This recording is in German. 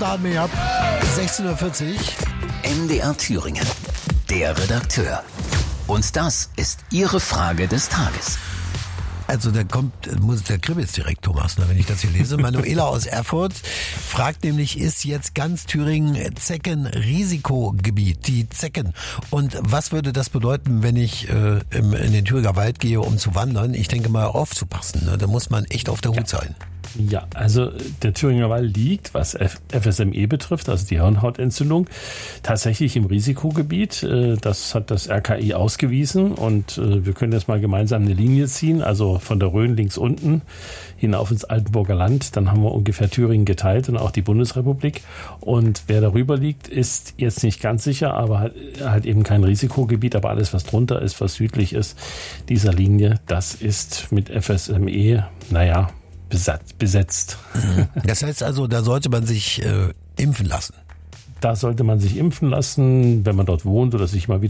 start me up. 16:40 Uhr. MDR Thüringen. Der Redakteur. Und das ist Ihre Frage des Tages. Also der kribbelt direkt, Thomas, wenn ich das hier lese. Manuela aus Erfurt fragt nämlich, ist jetzt ganz Thüringen Zecken-Risikogebiet, die Zecken. Und was würde das bedeuten, wenn ich in den Thüringer Wald gehe, um zu wandern? Ich denke mal, aufzupassen. Ne? Da muss man echt auf der Hut sein. Ja, also der Thüringer Wald liegt, was FSME betrifft, also die Hirnhautentzündung, tatsächlich im Risikogebiet. Das hat das RKI ausgewiesen und wir können jetzt mal gemeinsam eine Linie ziehen, also von der Rhön links unten hinauf ins Altenburger Land. Dann haben wir ungefähr Thüringen geteilt und auch die Bundesrepublik. Und wer darüber liegt, ist jetzt nicht ganz sicher, aber halt eben kein Risikogebiet. Aber alles, was drunter ist, was südlich ist dieser Linie, das ist mit FSME, besetzt. Das heißt also, da sollte man sich impfen lassen. Da sollte man sich impfen lassen, wenn man dort wohnt oder sich mal wieder